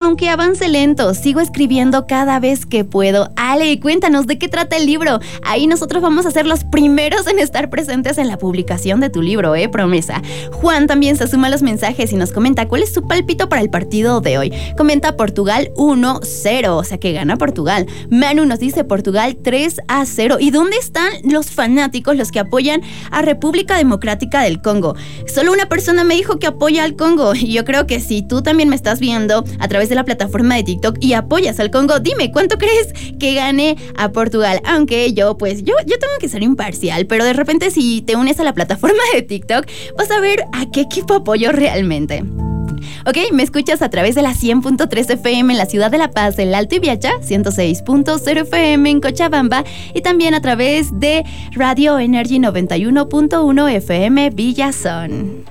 aunque avance lento, sigo escribiendo cada vez que puedo. Ale, cuéntanos de qué trata el libro. Ahí nosotros vamos a ser los primeros en estar presentes en la publicación de tu libro, promesa. Juan también se suma a los mensajes y nos comenta cuál es su pálpito para el partido de hoy. Comenta Portugal 1-0, o sea que gana Portugal. Manu nos dice Portugal 3-0. ¿Y dónde están los fanáticos, los que apoyan a República Democrática del Congo? Solo una persona me dijo que apoya al Congo, y yo creo que si tú también me estás viendo a través de la plataforma de TikTok y apoyas al Congo, dime cuánto crees que gane a Portugal. Aunque yo tengo que ser imparcial, pero de repente si te unes a la plataforma de TikTok vas a ver a qué equipo apoyo realmente. Ok, me escuchas a través de la 100.3 FM en la ciudad de La Paz, El Alto y Viacha, 106.0 FM en Cochabamba y también a través de Radio Energy 91.1 FM Villazón.